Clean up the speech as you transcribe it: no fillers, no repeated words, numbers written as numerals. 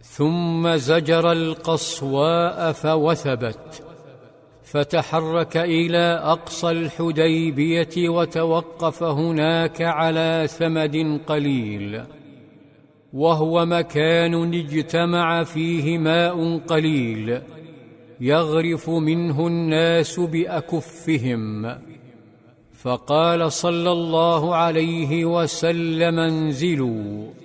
ثم زجر القصواء فوثبت، فتحرك إلى أقصى الحديبية وتوقف هناك على ثمد قليل، وهو مكان اجتمع فيه ماء قليل يغرف منه الناس بأكفهم. فقال صلى الله عليه وسلم: انزلوا.